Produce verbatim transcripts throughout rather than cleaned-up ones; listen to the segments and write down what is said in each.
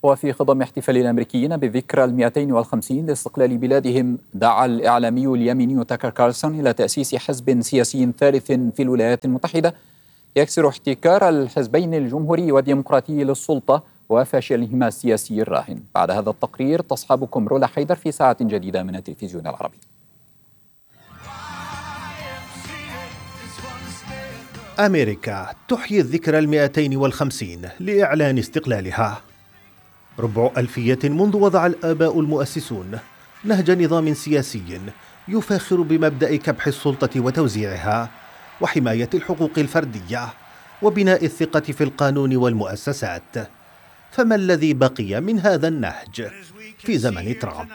وفي خضم احتفال الأمريكيين بذكرى المئتين والخمسين لاستقلال بلادهم، دعا الإعلامي اليميني تاكر كارلسون إلى تأسيس حزب سياسي ثالث في الولايات المتحدة يكسر احتكار الحزبين الجمهوري والديمقراطي للسلطة وفشلهما السياسي الراهن. بعد هذا التقرير تصحبكم رولا حيدر في ساعة جديدة من التلفزيون العربي. أمريكا تحيي الذكرى المئتين والخمسين لإعلان استقلالها. ربع ألفية منذ وضع الآباء المؤسسون نهج نظام سياسي يفاخر بمبدأ كبح السلطة وتوزيعها وحماية الحقوق الفردية وبناء الثقة في القانون والمؤسسات. فما الذي بقي من هذا النهج في زمن ترامب؟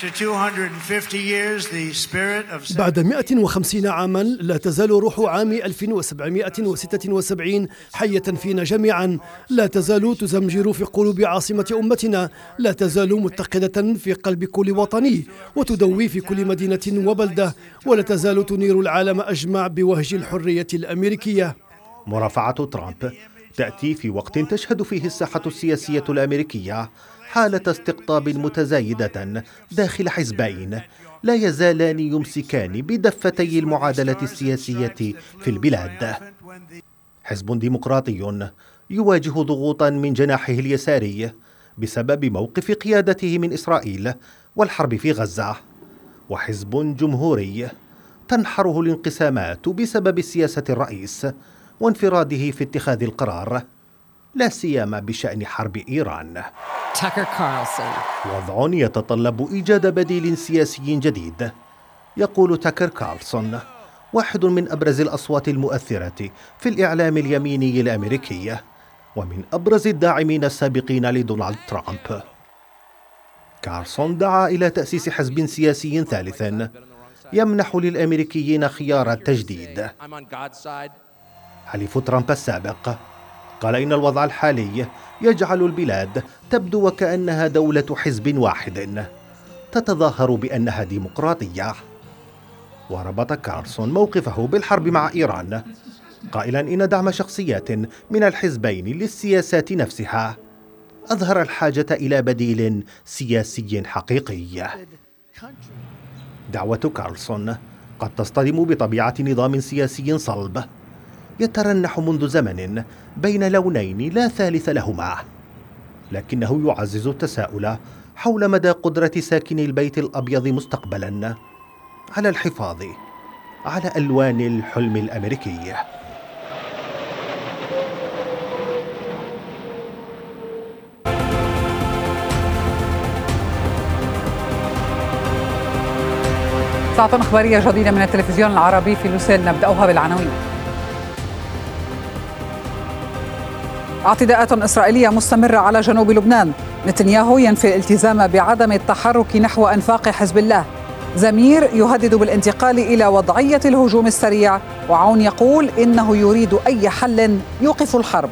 بعد مئة وخمسين عاما لا تزال روح عام ألف وسبعمئة وستة وسبعين حية فينا جميعا، لا تزال تزمجر في قلوب عاصمة أمتنا، لا تزال متقدة في قلب كل وطني وتدوي في كل مدينة وبلدة، ولا تزال تنير العالم أجمع بوهج الحرية الأمريكية. مرافعة ترامب تأتي في وقت تشهد فيه الساحة السياسية الأمريكية حالة استقطاب متزايدة داخل حزبين لا يزالان يمسكان بدفتي المعادلة السياسية في البلاد. حزب ديمقراطي يواجه ضغوطا من جناحه اليساري بسبب موقف قيادته من إسرائيل والحرب في غزة، وحزب جمهوري تنحره الانقسامات بسبب سياسة الرئيس وانفراده في اتخاذ القرار، لا سيما بشأن حرب إيران. تاكر كارلسون. وضع يتطلب إيجاد بديل سياسي جديد. يقول تاكر كارلسون واحد من أبرز الأصوات المؤثرة في الإعلام اليميني الأمريكي ومن أبرز الداعمين السابقين لدونالد ترامب. كارلسون دعا إلى تأسيس حزب سياسي ثالث يمنح للأمريكيين خيار التجديد. حليف ترامب السابق قال إن الوضع الحالي يجعل البلاد تبدو وكأنها دولة حزب واحد تتظاهر بأنها ديمقراطية. وربط كارلسون موقفه بالحرب مع إيران قائلا إن دعم شخصيات من الحزبين للسياسات نفسها أظهر الحاجة إلى بديل سياسي حقيقي. دعوة كارلسون قد تصطدم بطبيعة نظام سياسي صلب يترنح منذ زمن بين لونين لا ثالث لهما، لكنه يعزز التساؤل حول مدى قدرة ساكني البيت الأبيض مستقبلا على الحفاظ على ألوان الحلم الأمريكي. ساعة إخبارية جديدة من التلفزيون العربي في لوسيل، نبدأها بالعناوين. اعتداءات إسرائيلية مستمرة على جنوب لبنان، نتنياهو ينفي الالتزام بعدم التحرك نحو أنفاق حزب الله، زمير يهدد بالانتقال إلى وضعية الهجوم السريع، وعون يقول إنه يريد أي حل يوقف الحرب.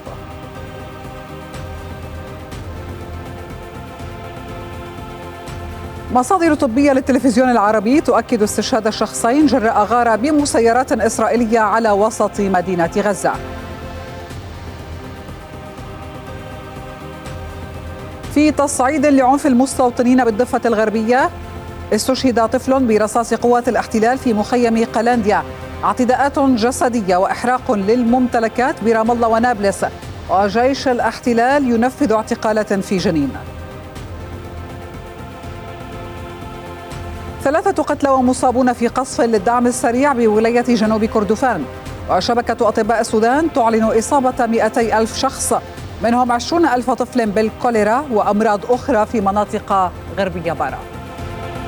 مصادر طبية للتلفزيون العربي تؤكد استشهاد شخصين جراء غارة بمسيرات إسرائيلية على وسط مدينة غزة. في تصعيد لعنف المستوطنين بالضفة الغربية، استشهد طفل برصاص قوات الاحتلال في مخيم قلانديا. اعتداءات جسدية وإحراق للممتلكات برام الله ونابلس، وجيش الاحتلال ينفذ اعتقالات في جنين. ثلاثة قتلى ومصابون في قصف للدعم السريع بولاية جنوب كردفان، وشبكة أطباء السودان تعلن إصابة مئتي ألف شخص، منهم عشرون ألف طفل بالكوليرا وأمراض أخرى في مناطق غربية بارا.